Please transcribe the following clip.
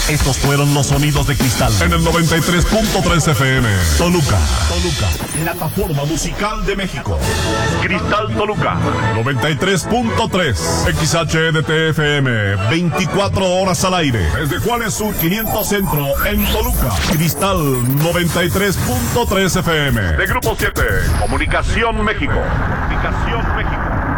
Estos fueron los sonidos de Cristal en el 93.3 FM. Toluca. Plataforma musical de México. Cristal Toluca. 93.3 XHDTFM. 24 horas al aire. Desde Juárez Sur 500 Centro en Toluca. Cristal 93.3 FM. De Grupo 7. Comunicación México.